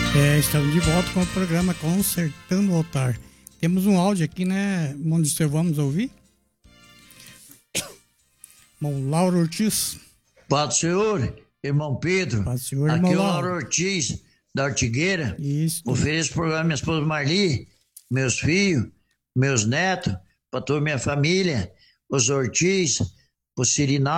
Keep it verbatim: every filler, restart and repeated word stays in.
É, estamos de volta com o programa Consertando o Altar. Temos um áudio aqui, né, onde você vamos ouvir? Irmão Lauro Ortiz. Paz do Senhor, irmão Pedro. Paz do Senhor, aqui irmão é o Lauro. Lauro Ortiz, da Ortigueira. Isso. Ofereço o programa minha esposa Marli, meus filhos, meus netos, para toda a minha família, os Ortiz, o Sirinal.